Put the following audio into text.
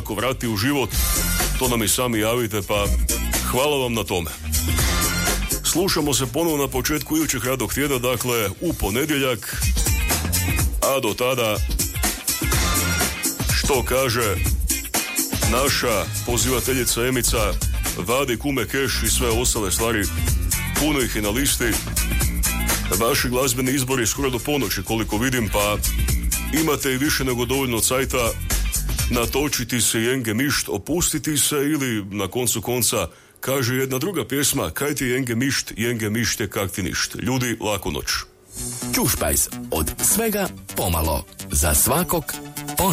kratko vrati u život, to nam i sami javite, pa hvala vam na tome. Slušamo se ponovno na početku idućeg radnog tjedna, dakle u ponedjeljak, a do tada, što kaže naša pozivateljica Emica, vadi kume keš i sve ostale stvari, puno ih je na listi. Vaši glazbeni izbori skoro do ponoći koliko vidim, pa imate i više nego dovoljno cajta natočiti se jenge mišt, opustiti se ili na koncu konca kaže jedna druga pjesma, kaj ti jenge mišt je kak ti ništ. Ljudi, laku noć. Čušpajz, od svega pomalo, za svakog